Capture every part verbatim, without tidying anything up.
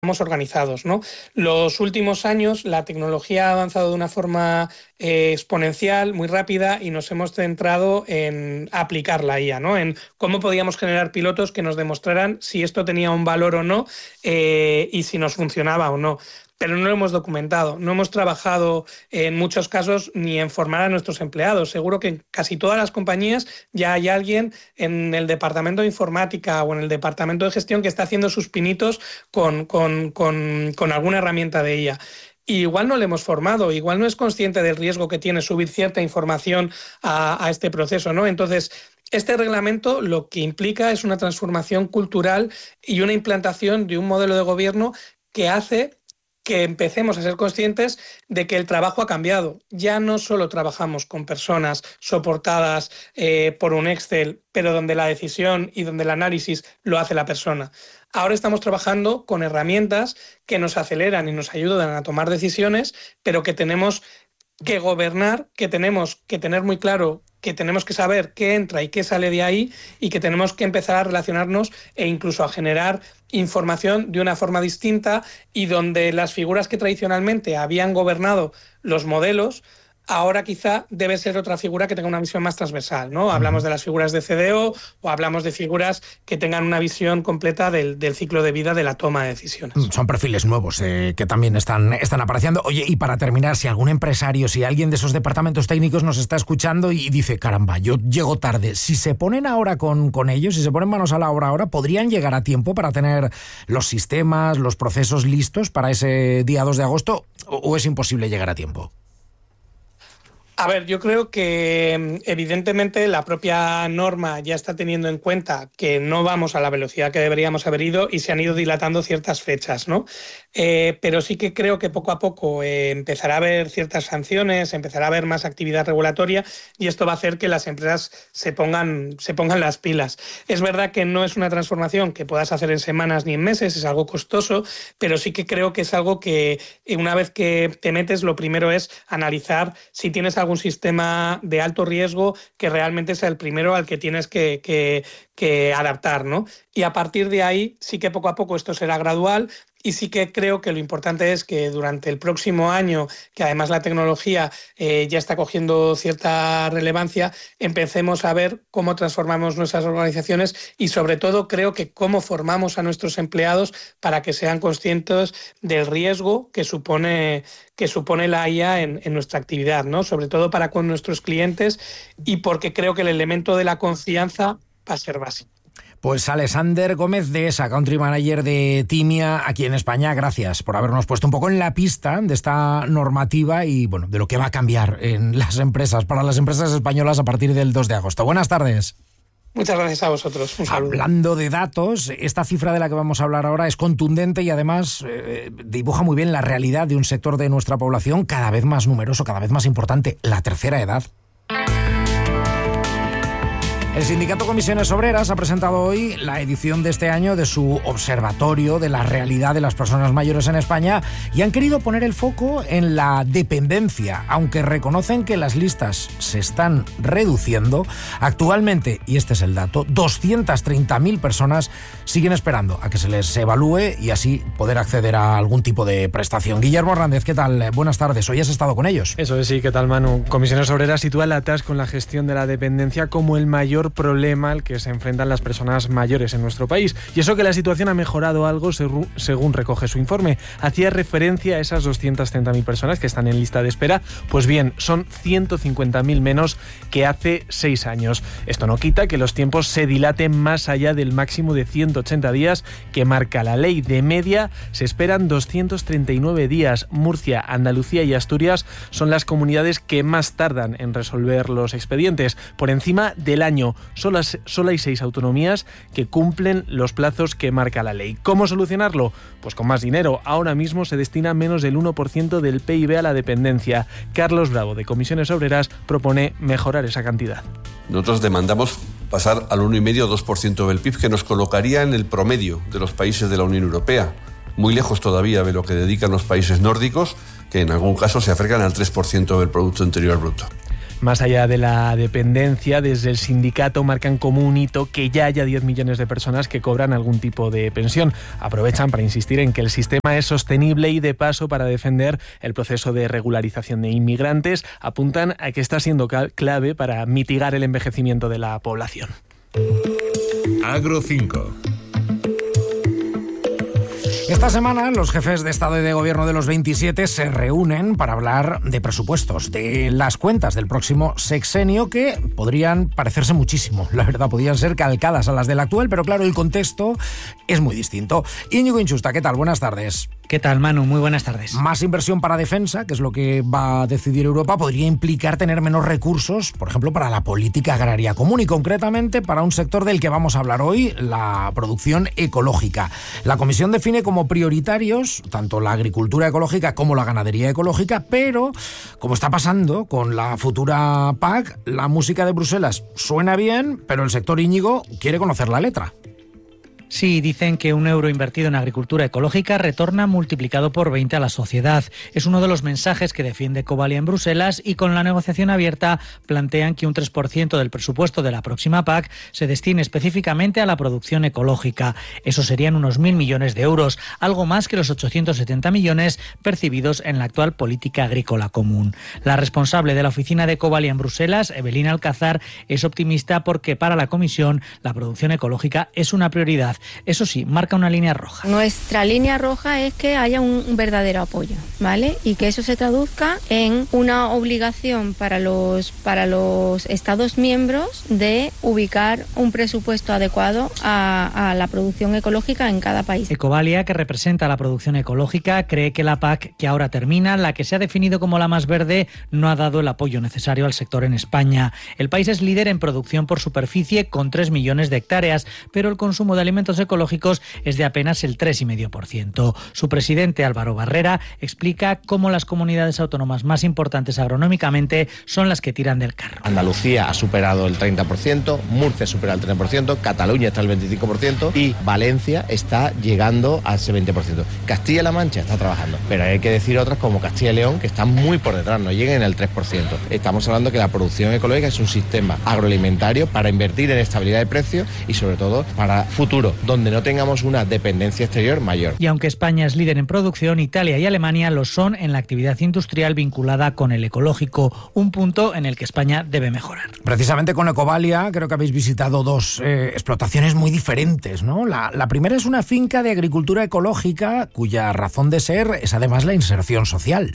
organizados, ¿no? Los últimos años la tecnología ha avanzado de una forma eh, exponencial, muy rápida, y nos hemos centrado en aplicar la I A, ¿no? En cómo podíamos generar pilotos que nos demostraran si esto tenía un valor o no eh, y si nos funcionaba o no. Pero no lo hemos documentado, no hemos trabajado en muchos casos ni en formar a nuestros empleados. Seguro que en casi todas las compañías ya hay alguien en el departamento de informática o en el departamento de gestión que está haciendo sus pinitos con, con, con, con alguna herramienta de I A. Y igual no le hemos formado, igual no es consciente del riesgo que tiene subir cierta información a, a este proceso, ¿no? Entonces, este reglamento lo que implica es una transformación cultural y una implantación de un modelo de gobierno que hace que empecemos a ser conscientes de que el trabajo ha cambiado. Ya no solo trabajamos con personas soportadas eh, por un Excel, pero donde la decisión y donde el análisis lo hace la persona. Ahora estamos trabajando con herramientas que nos aceleran y nos ayudan a tomar decisiones, pero que tenemos que gobernar, que tenemos que tener muy claro, que tenemos que saber qué entra y qué sale de ahí, y que tenemos que empezar a relacionarnos e incluso a generar información de una forma distinta, y donde las figuras que tradicionalmente habían gobernado los modelos, ahora quizá debe ser otra figura que tenga una visión más transversal, ¿no? Hablamos de las figuras de C D O o hablamos de figuras que tengan una visión completa del, del ciclo de vida de la toma de decisiones. Son perfiles nuevos eh, que también están, están apareciendo. Oye, y para terminar, si algún empresario, si alguien de esos departamentos técnicos nos está escuchando y dice, caramba, yo llego tarde, si se ponen ahora con, con ellos, si se ponen manos a la obra ahora, ¿podrían llegar a tiempo para tener los sistemas, los procesos listos para ese día dos de agosto, o, o es imposible llegar a tiempo? A ver, yo creo que evidentemente la propia norma ya está teniendo en cuenta que no vamos a la velocidad que deberíamos haber ido y se han ido dilatando ciertas fechas, ¿no? Eh, pero sí que creo que poco a poco eh, empezará a haber ciertas sanciones, empezará a haber más actividad regulatoria, y esto va a hacer que las empresas se pongan, se pongan las pilas. Es verdad que no es una transformación que puedas hacer en semanas ni en meses, es algo costoso, pero sí que creo que es algo que una vez que te metes, lo primero es analizar si tienes algún sistema de alto riesgo que realmente sea el primero al que tienes que, que, que adaptar, ¿no? Y a partir de ahí sí que poco a poco esto será gradual, y sí que creo que lo importante es que durante el próximo año, que además la tecnología eh, ya está cogiendo cierta relevancia, empecemos a ver cómo transformamos nuestras organizaciones, y sobre todo creo que cómo formamos a nuestros empleados para que sean conscientes del riesgo que supone, que supone la I A en, en nuestra actividad, ¿no? Sobre todo para con nuestros clientes, y porque creo que el elemento de la confianza va a ser básico. Pues Alexander Gómez de esa, Country Manager de Timia aquí en España, gracias por habernos puesto un poco en la pista de esta normativa y bueno, de lo que va a cambiar en las empresas, para las empresas españolas a partir del dos de agosto. Buenas tardes. Muchas gracias a vosotros. Un saludo. Hablando de datos, esta cifra de la que vamos a hablar ahora es contundente y además eh, dibuja muy bien la realidad de un sector de nuestra población cada vez más numeroso, cada vez más importante, la tercera edad. El Sindicato Comisiones Obreras ha presentado hoy la edición de este año de su Observatorio de la Realidad de las Personas Mayores en España, y han querido poner el foco en la dependencia, aunque reconocen que las listas se están reduciendo. Actualmente, y este es el dato, doscientas treinta mil personas siguen esperando a que se les evalúe y así poder acceder a algún tipo de prestación. Guillermo Hernández, ¿qué tal? Buenas tardes. Hoy has estado con ellos. Eso es, sí, ¿qué tal, Manu? Comisiones Obreras sitúa el atasco en la gestión de la dependencia como el mayor problema al que se enfrentan las personas mayores en nuestro país. Y eso que la situación ha mejorado algo según recoge su informe. Hacía referencia a esas doscientas treinta mil personas que están en lista de espera. Pues bien, son ciento cincuenta mil menos que hace seis años. Esto no quita que los tiempos se dilaten más allá del máximo de ciento ochenta días que marca la ley. De media se esperan doscientos treinta y nueve días. Murcia, Andalucía y Asturias son las comunidades que más tardan en resolver los expedientes. Por encima del año. Solo, solo hay seis autonomías que cumplen los plazos que marca la ley. ¿Cómo solucionarlo? Pues con más dinero. Ahora mismo se destina menos del uno por ciento del P I B a la dependencia. Carlos Bravo, de Comisiones Obreras, propone mejorar esa cantidad. Nosotros demandamos pasar al uno coma cinco o dos por ciento del P I B, que nos colocaría en el promedio de los países de la Unión Europea. Muy lejos todavía de lo que dedican los países nórdicos, que en algún caso se acercan al tres por ciento del Producto Interior Bruto. Más allá de la dependencia, desde el sindicato marcan como un hito que ya haya diez millones de personas que cobran algún tipo de pensión. Aprovechan para insistir en que el sistema es sostenible y, de paso, para defender el proceso de regularización de inmigrantes, apuntan a que está siendo clave para mitigar el envejecimiento de la población. Agro cinco. Esta semana los jefes de Estado y de Gobierno de los veintisiete se reúnen para hablar de presupuestos, de las cuentas del próximo sexenio, que podrían parecerse muchísimo, la verdad, podrían ser calcadas a las del actual, pero claro, el contexto es muy distinto. Íñigo Inchusta, ¿qué tal? Buenas tardes. ¿Qué tal, Manu? Muy buenas tardes. Más inversión para defensa, que es lo que va a decidir Europa, podría implicar tener menos recursos, por ejemplo, para la política agraria común y concretamente para un sector del que vamos a hablar hoy, la producción ecológica. La Comisión define como prioritarios tanto la agricultura ecológica como la ganadería ecológica, pero, como está pasando con la futura P A C, la música de Bruselas suena bien, pero el sector, Íñigo, quiere conocer la letra. Sí, dicen que un euro invertido en agricultura ecológica retorna multiplicado por veinte a la sociedad. Es uno de los mensajes que defiende Ecovalia en Bruselas y con la negociación abierta plantean que un tres por ciento del presupuesto de la próxima P A C se destine específicamente a la producción ecológica. Eso serían unos mil millones de euros, algo más que los ochocientos setenta millones percibidos en la actual política agrícola común. La responsable de la oficina de Ecovalia en Bruselas, Evelyn Alcázar, es optimista porque para la Comisión la producción ecológica es una prioridad. Eso sí, marca una línea roja. Nuestra línea roja es que haya un verdadero apoyo, ¿vale? Y que eso se traduzca en una obligación para los, para los Estados miembros de ubicar un presupuesto adecuado a, a la producción ecológica en cada país. Ecovalia, que representa la producción ecológica, cree que la P A C, que ahora termina, la que se ha definido como la más verde, no ha dado el apoyo necesario al sector en España. El país es líder en producción por superficie con tres millones de hectáreas, pero el consumo de alimentos ecológicos es de apenas el tres coma cinco por ciento. Su presidente, Álvaro Barrera, explica cómo las comunidades autónomas más importantes agronómicamente son las que tiran del carro. Andalucía ha superado el treinta por ciento, Murcia supera el treinta por ciento, Cataluña está al veinticinco por ciento y Valencia está llegando a ese veinte por ciento. Castilla-La Mancha está trabajando, pero hay que decir otras como Castilla y León que están muy por detrás, no llegan al tres por ciento. Estamos hablando que la producción ecológica es un sistema agroalimentario para invertir en estabilidad de precios y sobre todo para futuro, donde no tengamos una dependencia exterior mayor. Y aunque España es líder en producción, Italia y Alemania lo son en la actividad industrial vinculada con el ecológico, un punto en el que España debe mejorar. Precisamente con Ecovalia creo que habéis visitado dos eh, explotaciones muy diferentes, ¿no? La, la primera es una finca de agricultura ecológica cuya razón de ser es además la inserción social.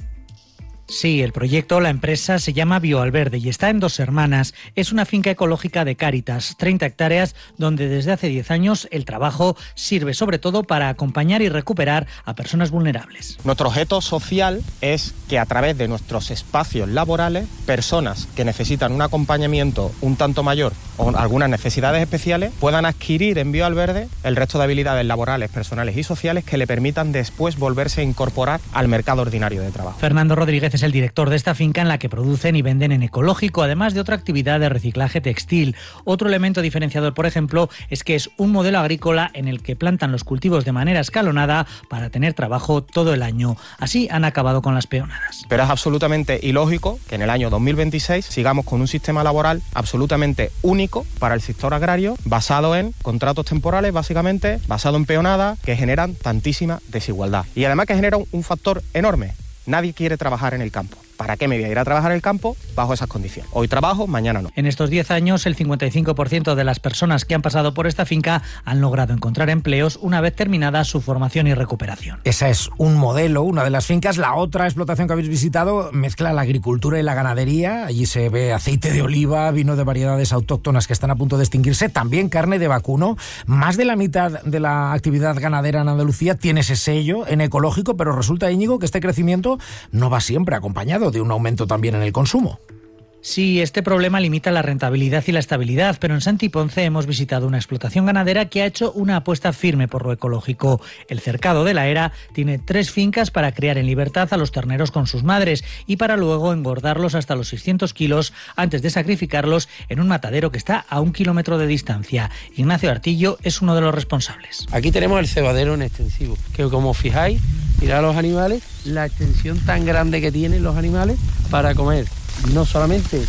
Sí, el proyecto, la empresa, se llama Bioalverde y está en Dos Hermanas. Es una finca ecológica de Cáritas, treinta hectáreas, donde desde hace diez años el trabajo sirve sobre todo para acompañar y recuperar a personas vulnerables. Nuestro objeto social es que a través de nuestros espacios laborales, personas que necesitan un acompañamiento un tanto mayor o algunas necesidades especiales puedan adquirir en Bioalverde el resto de habilidades laborales, personales y sociales que le permitan después volverse a incorporar al mercado ordinario de trabajo. Fernando Rodríguez es el director de esta finca en la que producen y venden en ecológico, además de otra actividad de reciclaje textil. Otro elemento diferenciador, por ejemplo, es que es un modelo agrícola en el que plantan los cultivos de manera escalonada para tener trabajo todo el año. Así han acabado con las peonadas. Pero es absolutamente ilógico que en el año dos mil veintiséis sigamos con un sistema laboral absolutamente único para el sector agrario, basado en contratos temporales, básicamente, basado en peonadas, que generan tantísima desigualdad. Y además que generan un factor enorme. Nadie quiere trabajar en el campo. ¿Para qué me voy a ir a trabajar en el campo bajo esas condiciones? Hoy trabajo, mañana no. En estos diez años, el cincuenta y cinco por ciento de las personas que han pasado por esta finca han logrado encontrar empleos una vez terminada su formación y recuperación. Esa es un modelo, una de las fincas. La otra explotación que habéis visitado mezcla la agricultura y la ganadería. Allí se ve aceite de oliva, vino de variedades autóctonas que están a punto de extinguirse, también carne de vacuno. Más de la mitad de la actividad ganadera en Andalucía tiene ese sello en ecológico, pero resulta, Íñigo, que este crecimiento no va siempre acompañado de un aumento también en el consumo. Sí, este problema limita la rentabilidad y la estabilidad, pero en Santi Ponce hemos visitado una explotación ganadera que ha hecho una apuesta firme por lo ecológico. El Cercado de la Era tiene tres fincas para criar en libertad a los terneros con sus madres y para luego engordarlos hasta los seiscientos kilos antes de sacrificarlos en un matadero que está a un kilómetro de distancia. Ignacio Artillo es uno de los responsables. Aquí tenemos el cebadero en extensivo, que como fijáis, mirad a los animales, la extensión tan grande que tienen los animales para comer. No solamente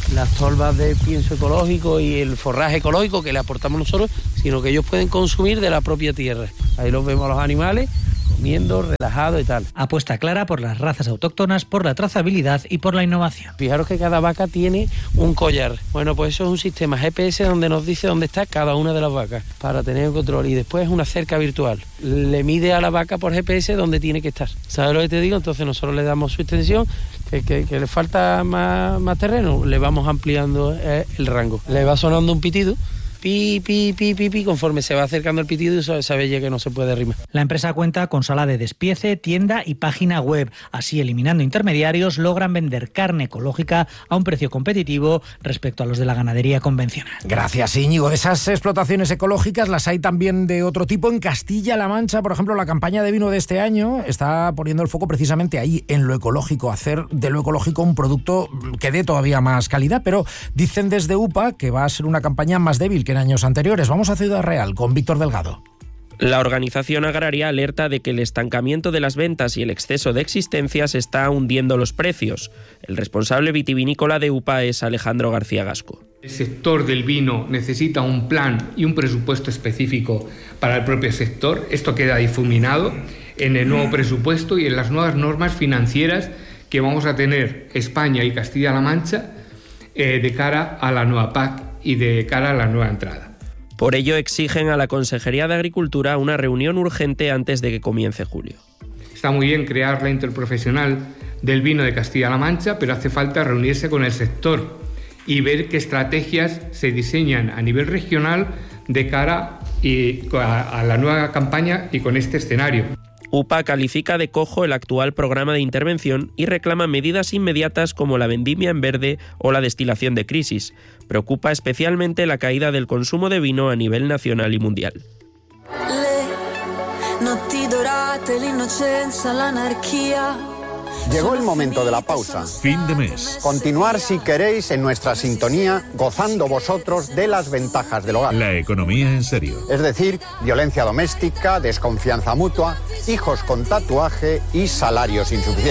las tolvas de pienso ecológico y el forraje ecológico que le aportamos nosotros, sino que ellos pueden consumir de la propia tierra. Ahí los vemos a los animales comiendo, relajados y tal. Apuesta clara por las razas autóctonas, por la trazabilidad y por la innovación. Fijaros que cada vaca tiene un collar. Bueno, pues eso es un sistema G P S donde nos dice dónde está cada una de las vacas para tener control. Y después una cerca virtual. Le mide a la vaca por G P S dónde tiene que estar. ¿Sabes lo que te digo? Entonces nosotros le damos su extensión, que, que, que le falta más, más terreno, le vamos ampliando eh, el rango. Le va sonando un pitido. Pi, pi, pi, pi, pi, conforme se va acercando el pitido y sabe ya que no se puede arrimar. La empresa cuenta con sala de despiece, tienda y página web. Así, eliminando intermediarios, logran vender carne ecológica a un precio competitivo respecto a los de la ganadería convencional. Gracias, Íñigo. De esas explotaciones ecológicas las hay también de otro tipo. En Castilla-La Mancha, por ejemplo, la campaña de vino de este año está poniendo el foco precisamente ahí, en lo ecológico, hacer de lo ecológico un producto que dé todavía más calidad, pero dicen desde U P A que va a ser una campaña más débil que en años anteriores. Vamos a Ciudad Real con Víctor Delgado. La organización agraria alerta de que el estancamiento de las ventas y el exceso de existencias está hundiendo los precios. El responsable vitivinícola de U P A es Alejandro García Gasco. El sector del vino necesita un plan y un presupuesto específico para el propio sector. Esto queda difuminado en el nuevo presupuesto y en las nuevas normas financieras que vamos a tener España y Castilla-La Mancha eh, de cara a la nueva P A C y de cara a la nueva entrada. Por ello exigen a la Consejería de Agricultura una reunión urgente antes de que comience julio. Está muy bien crear la interprofesional del vino de Castilla-La Mancha, pero hace falta reunirse con el sector y ver qué estrategias se diseñan a nivel regional de cara y a, a la nueva campaña y con este escenario. U P A califica de cojo el actual programa de intervención y reclama medidas inmediatas como la vendimia en verde o la destilación de crisis. Preocupa especialmente la caída del consumo de vino a nivel nacional y mundial. Llegó el momento de la pausa. Fin de mes. Continuar, si queréis, en nuestra sintonía, gozando vosotros de las ventajas del hogar. La economía en serio. Es decir, violencia doméstica, desconfianza mutua, hijos con tatuaje y salarios insuficientes.